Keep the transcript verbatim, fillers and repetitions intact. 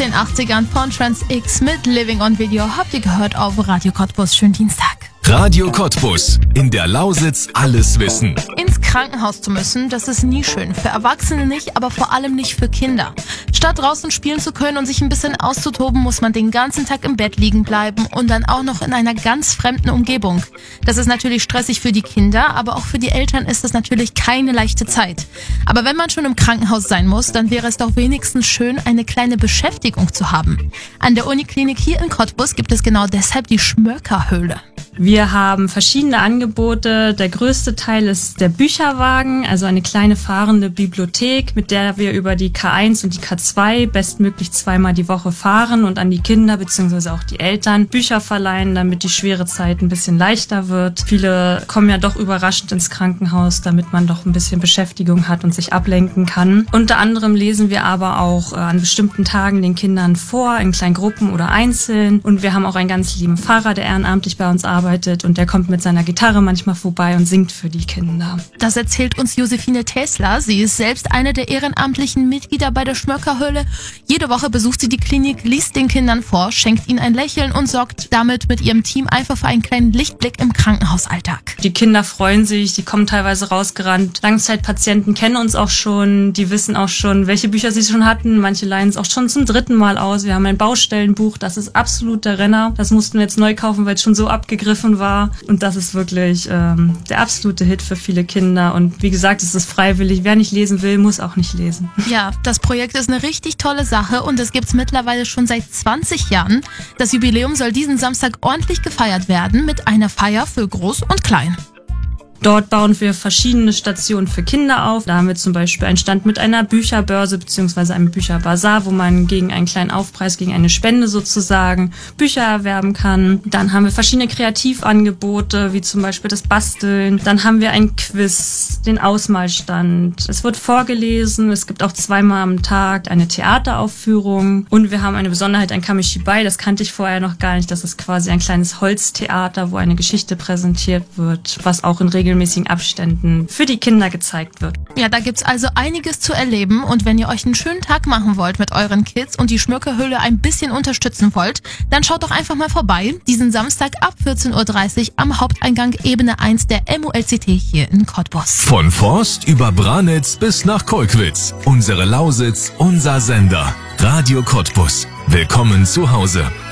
den achtzigern von Trans X mit Living on Video habt ihr gehört auf Radio Cottbus. Schönen Dienstag. Radio Cottbus. In der Lausitz alles wissen. Ins Krankenhaus zu müssen, das ist nie schön. Für Erwachsene nicht, aber vor allem nicht für Kinder. Statt draußen spielen zu können und sich ein bisschen auszutoben, muss man den ganzen Tag im Bett liegen bleiben und dann auch noch in einer ganz fremden Umgebung. Das ist natürlich stressig für die Kinder, aber auch für die Eltern ist das natürlich keine leichte Zeit. Aber wenn man schon im Krankenhaus sein muss, dann wäre es doch wenigstens schön, eine kleine Beschäftigung zu haben. An der Uniklinik hier in Cottbus gibt es genau deshalb die Schmöckerhöhle. Wir haben verschiedene Angebote. Der größte Teil ist der Bücherwagen, also eine kleine fahrende Bibliothek, mit der wir über die K eins und die K zwei bestmöglich zweimal die Woche fahren und an die Kinder bzw. auch die Eltern Bücher verleihen, damit die schwere Zeit ein bisschen leichter wird. Viele kommen ja doch überraschend ins Krankenhaus, damit man doch ein bisschen Beschäftigung hat und sich ablenken kann. Unter anderem lesen wir aber auch an bestimmten Tagen den Kindern vor, in kleinen Gruppen oder einzeln. Und wir haben auch einen ganz lieben Pfarrer, der ehrenamtlich bei uns arbeitet. Und der kommt mit seiner Gitarre manchmal vorbei und singt für die Kinder. Das erzählt uns Josephine Tesla. Sie ist selbst eine der ehrenamtlichen Mitglieder bei der Schmöckerhöhle. Jede Woche besucht sie die Klinik, liest den Kindern vor, schenkt ihnen ein Lächeln und sorgt damit mit ihrem Team einfach für einen kleinen Lichtblick im Krankenhausalltag. Die Kinder freuen sich, die kommen teilweise rausgerannt. Langzeitpatienten kennen uns auch schon, die wissen auch schon, welche Bücher sie schon hatten. Manche leihen es auch schon zum dritten Mal aus. Wir haben ein Baustellenbuch, das ist absolut der Renner. Das mussten wir jetzt neu kaufen, weil es schon so abgegriffen war. Und das ist wirklich ähm, der absolute Hit für viele Kinder. Und wie gesagt, es ist freiwillig. Wer nicht lesen will, muss auch nicht lesen. Ja, das Projekt ist eine richtig tolle Sache und es gibt's mittlerweile schon seit zwanzig Jahren. Das Jubiläum soll diesen Samstag ordentlich gefeiert werden mit einer Feier für Groß und Klein. Dort bauen wir verschiedene Stationen für Kinder auf. Da haben wir zum Beispiel einen Stand mit einer Bücherbörse bzw. einem Bücherbazar, wo man gegen einen kleinen Aufpreis, gegen eine Spende sozusagen Bücher erwerben kann. Dann haben wir verschiedene Kreativangebote, wie zum Beispiel das Basteln. Dann haben wir ein Quiz, den Ausmalstand. Es wird vorgelesen. Es gibt auch zweimal am Tag eine Theateraufführung. Und wir haben eine Besonderheit, ein Kamishibai. Das kannte ich vorher noch gar nicht. Das ist quasi ein kleines Holztheater, wo eine Geschichte präsentiert wird, was auch in regelmäßigen Abständen für die Kinder gezeigt wird. Ja, da gibt's also einiges zu erleben und wenn ihr euch einen schönen Tag machen wollt mit euren Kids und die Schmöckerhöhle ein bisschen unterstützen wollt, dann schaut doch einfach mal vorbei, diesen Samstag ab vierzehn Uhr dreißig am Haupteingang Ebene eins der M U L C T hier in Cottbus. Von Forst über Branitz bis nach Kolkwitz. Unsere Lausitz, unser Sender. Radio Cottbus. Willkommen zu Hause.